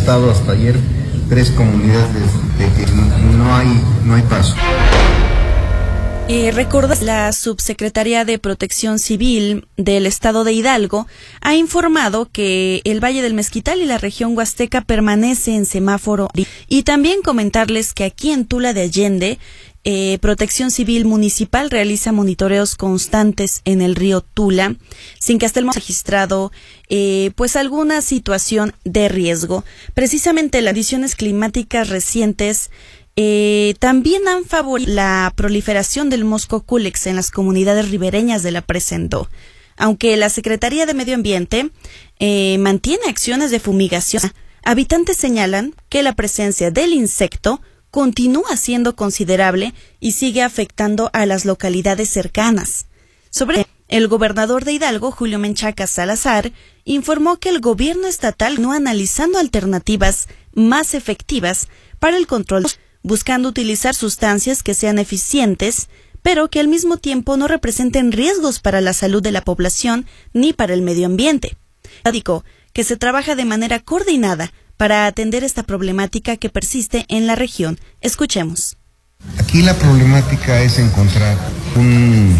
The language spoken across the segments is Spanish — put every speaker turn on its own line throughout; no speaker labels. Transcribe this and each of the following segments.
reportado hasta ayer 3 comunidades de que no hay paso.
Recuerda, la Subsecretaría de Protección Civil del Estado de Hidalgo ha informado que el Valle del Mezquital y la región huasteca permanece en semáforo. Y también comentarles que aquí en Tula de Allende, Protección Civil Municipal realiza monitoreos constantes en el río Tula, sin que hasta el momento haya registrado pues alguna situación de riesgo. Precisamente las condiciones climáticas recientes también han favorecido la proliferación del mosco culex en las comunidades ribereñas de la Presendó. Aunque la Secretaría de Medio Ambiente mantiene acciones de fumigación, habitantes señalan que la presencia del insecto continúa siendo considerable y sigue afectando a las localidades cercanas. El gobernador de Hidalgo, Julio Menchaca Salazar, informó que el gobierno estatal no analizando alternativas más efectivas para el control, buscando utilizar sustancias que sean eficientes, pero que al mismo tiempo no representen riesgos para la salud de la población ni para el medio ambiente. Indicó que se trabaja de manera coordinada para atender esta problemática que persiste en la región. Escuchemos.
Aquí la problemática es encontrar un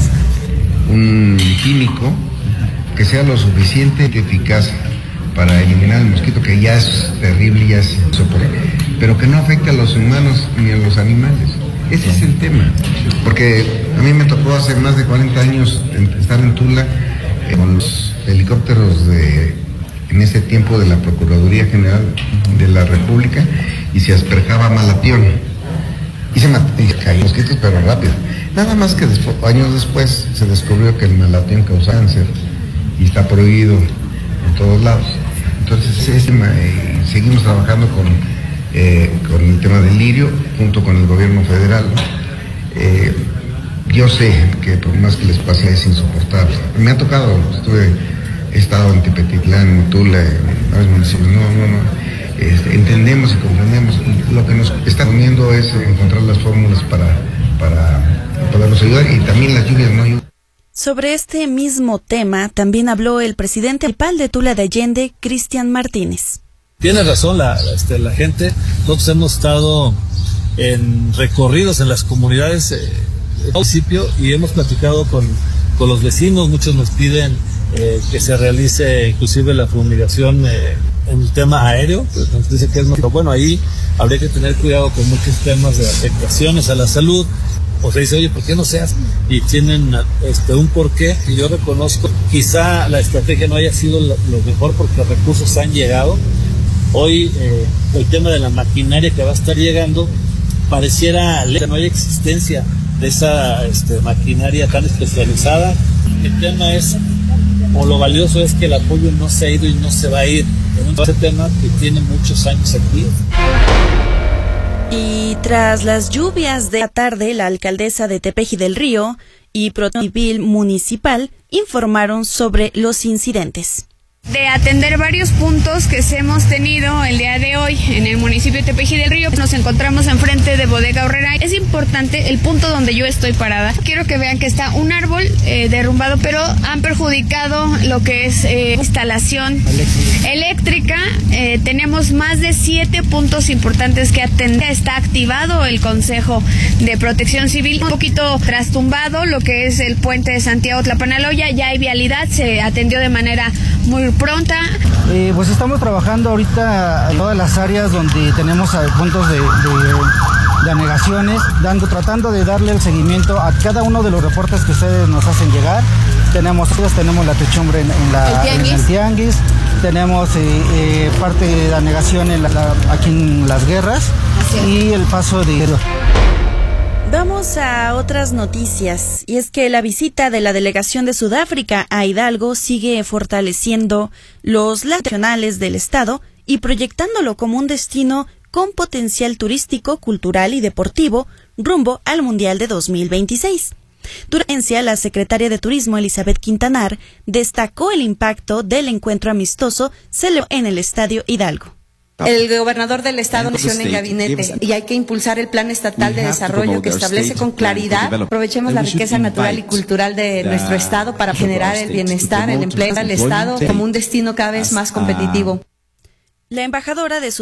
químico que sea lo suficientemente eficaz para eliminar el mosquito, que ya es terrible, ya es insoportable, pero que no afecte a los humanos ni a los animales. Ese es el tema, porque a mí me tocó hace más de 40 años estar en Tula con los helicópteros en ese tiempo de la Procuraduría General de la República, y se asperjaba malatión y se caían mosquitos, pero rápido. Nada más que años después se descubrió que el malatión causa cáncer y está prohibido en todos lados. Entonces seguimos trabajando con el tema del lirio junto con el gobierno federal. Yo sé que por más que les pase es insoportable. Me ha tocado, he estado en Tepetitlán, en Tula, en varios municipios. Entendemos y comprendemos. Lo que nos está poniendo es encontrar las fórmulas para podernos ayudar, y también las lluvias no ayudan.
Sobre este mismo tema también habló el presidente municipal de Tula de Allende, Cristian Martínez.
Tiene razón la gente. Nosotros hemos estado en recorridos en las comunidades del municipio y hemos platicado con los vecinos. Muchos nos piden que se realice inclusive la fumigación en el tema aéreo. Pues nos dice que es pero bueno, ahí habría que tener cuidado con muchos temas de afectaciones a la salud. O se dice, oye, ¿por qué no se hace? Y tienen un porqué, y yo reconozco, quizá la estrategia no haya sido lo mejor porque recursos han llegado. Hoy el tema de la maquinaria que va a estar llegando, pareciera que no hay existencia de esa maquinaria tan especializada. El tema es, o lo valioso es que el apoyo no se ha ido y no se va a ir. Es un tema que tiene muchos años aquí.
Y tras las lluvias de la tarde, la alcaldesa de Tepeji del Río y Protección Civil Municipal informaron sobre los incidentes.
De atender varios puntos que hemos tenido el día de hoy en el municipio de Tepeji del Río. Nos encontramos enfrente de Bodega Aurrera. Es importante el punto donde yo estoy parada. Quiero que vean que está un árbol derrumbado, pero han perjudicado lo que es instalación eléctrica. Tenemos más de 7 puntos importantes que atender. Está activado el Consejo de Protección Civil. Un poquito trastumbado lo que es el puente de Santiago Tlapanaloya. Ya hay vialidad, se atendió de manera muy pronta.
Pues estamos trabajando ahorita en todas las áreas donde tenemos puntos de anegaciones, tratando de darle el seguimiento a cada uno de los reportes que ustedes nos hacen llegar. Tenemos la techumbre en el tianguis, tenemos parte de anegación aquí en Las Guerras y el paso de...
Vamos a otras noticias, y es que la visita de la delegación de Sudáfrica a Hidalgo sigue fortaleciendo los lazos nacionales del estado y proyectándolo como un destino con potencial turístico, cultural y deportivo rumbo al Mundial de 2026. Durante la secretaria de Turismo, Elizabeth Quintanar, destacó el impacto del encuentro amistoso celebrado en el Estadio Hidalgo.
El gobernador del estado anunció en gabinete y hay que impulsar el plan estatal de desarrollo que establece con claridad. Aprovechemos la riqueza natural y cultural de nuestro estado para generar el bienestar, el empleo del estado como un destino cada vez más competitivo.
La embajadora de